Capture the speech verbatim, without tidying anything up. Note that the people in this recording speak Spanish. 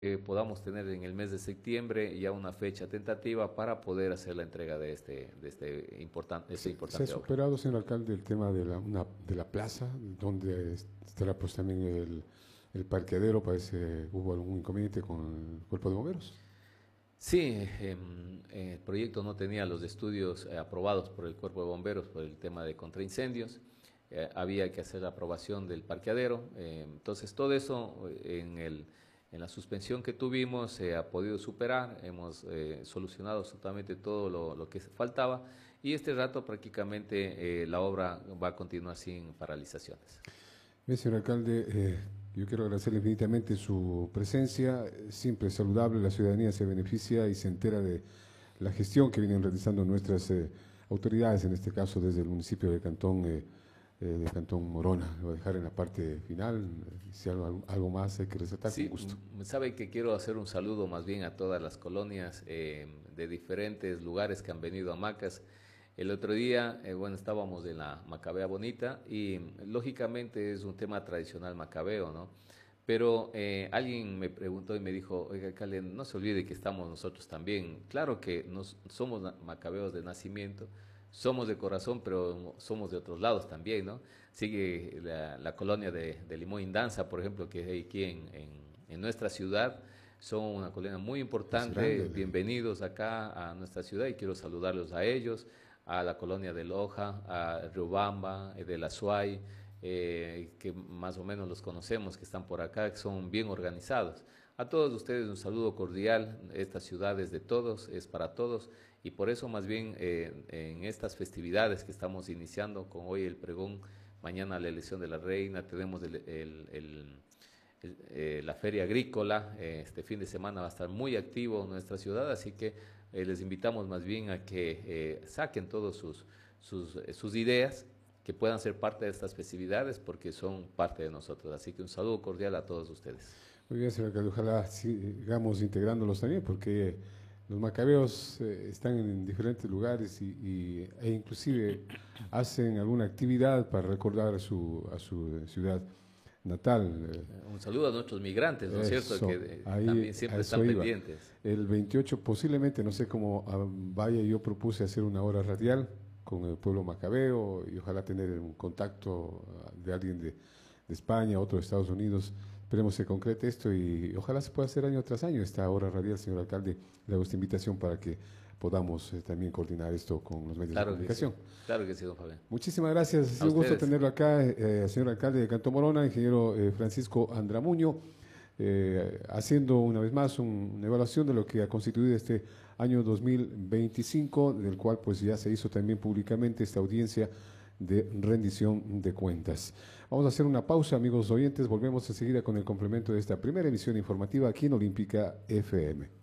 eh, podamos tener en el mes de septiembre ya una fecha tentativa para poder hacer la entrega de este, de este importante, esta ¿Se, se ha importante obra. superado, señor alcalde, el tema de la, una, de la plaza, donde estará pues también el, el parqueadero? Parece hubo algún inconveniente con el cuerpo de bomberos. Sí, em, eh, el proyecto no tenía los estudios eh, aprobados por el Cuerpo de Bomberos por el tema de contraincendios. Eh, había que hacer la aprobación del parqueadero. Eh, entonces, todo eso eh, en el, en la suspensión que tuvimos se ha podido superar. Hemos eh, solucionado absolutamente todo lo, lo que faltaba y este rato prácticamente eh, la obra va a continuar sin paralizaciones. Bien, señor alcalde, eh, yo quiero agradecerle infinitamente su presencia. Siempre es saludable, la ciudadanía se beneficia y se entera de la gestión que vienen realizando nuestras eh, autoridades, en este caso desde el municipio de Cantón, eh, eh, de Cantón Morona. Lo voy a dejar en la parte final. Si algo, algo más hay que resaltar, con Sí, gusto. m- sabe que quiero hacer un saludo más bien a todas las colonias eh, de diferentes lugares que han venido a Macas. El otro día, eh, bueno, estábamos en la Macabea Bonita y lógicamente es un tema tradicional macabeo, ¿no? Pero eh, alguien me preguntó y me dijo, oiga, alcalde, no se olvide que estamos nosotros también. Claro que nos, somos na- macabeos de nacimiento, somos de corazón, pero somos de otros lados también, ¿no? Sigue la, la colonia de, de Limón Indanza, por ejemplo, que hay aquí en, en, en nuestra ciudad. Son una colonia muy Es importante. grande. De- Bienvenidos acá a nuestra ciudad y quiero saludarlos a ellos, a la colonia de Loja, a Riobamba, eh, de la Suay, eh, que más o menos los conocemos, que están por acá, que son bien organizados. A todos ustedes un saludo cordial. Esta ciudad es de todos, es para todos y por eso más bien eh, en estas festividades que estamos iniciando con hoy el pregón, mañana la elección de la reina, tenemos el, el, el, el, eh, la feria agrícola, eh, este fin de semana va a estar muy activo en nuestra ciudad, así que eh, les invitamos más bien a que eh, saquen todos sus, sus, eh, sus ideas, que puedan ser parte de estas festividades porque son parte de nosotros. Así que un saludo cordial a todos ustedes. Muy bien, señor alcalde, ojalá sigamos integrándolos también, porque los macabeos eh, están en diferentes lugares y, y- e inclusive hacen alguna actividad para recordar a su, a su ciudad natal. Eh, Un saludo a nuestros migrantes, ¿no es Eh, cierto? Que Eso, eh, ahí también a siempre eso están iba. pendientes. El veintiocho posiblemente, no sé cómo ah, vaya, yo propuse hacer una hora radial con el pueblo macabeo y ojalá tener un contacto ah, de alguien de, de España, otro de Estados Unidos. Esperemos que se concrete esto y ojalá se pueda hacer año tras año esta hora radial, señor alcalde. Le hago esta invitación para que podamos eh, también coordinar esto con los medios de Claro que sí, comunicación. claro que sí, don Fabián. Muchísimas gracias, ha A sido un gusto ustedes. tenerlo acá, eh, señor alcalde de Cantón Morona, ingeniero eh, Francisco Andramuño, eh, haciendo una vez más un- una evaluación de lo que ha constituido este año dos mil veinticinco, del cual pues ya se hizo también públicamente esta audiencia de rendición de cuentas. Vamos a hacer una pausa, amigos oyentes, volvemos enseguida con el complemento de esta primera emisión informativa aquí en Olímpica F M.